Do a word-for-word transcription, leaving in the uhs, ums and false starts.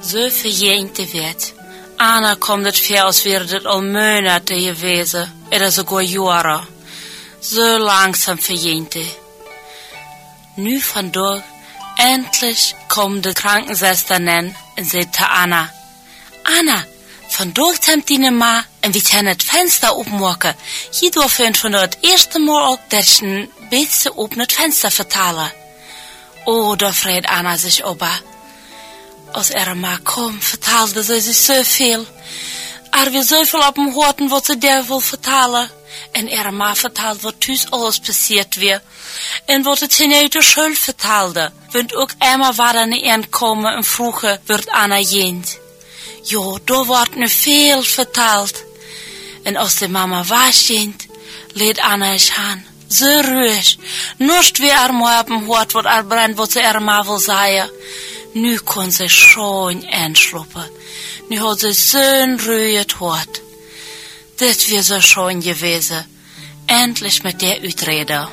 So verjähnte wird. Anna kommt es vor, als wäre das all Monate gewesen, oder sogar Jahre. So langsam verjähnte. Nu vandaag, endlich kommt die Krankenschwester nen und sagt zu Anna: Anna, vandaag kommt die Ma und wir können das Fenster aufmachen. Hier dürfen wir von das erste Mal auch durch ein bisschen oben das Fenster vertalen. Oh, da freut Anna sich aber. Als ihre Ma kom, vertaalde sie sich so viel. Er wir so viel auf dem Horten, was sie der will vertalen. En ihre Ma vertalt, wat thuis alles passiert weer. En wat het in de Schuld vertaalde. Want ook Emma war er niet aankomen en vroeger werd Anna jent. Jo, daar wordt nu veel verteld. En als de mama was jent, leed Anna eens aan. Zo ruhig. Nust wie er maar op hem hoort wat er brennt, wat ze er maar wil zeggen. Nu kon ze schoon aanschloppen. Nu had ze zo'n ruhig hoort. Das wär so schön gewesen. Endlich mit der Utrede.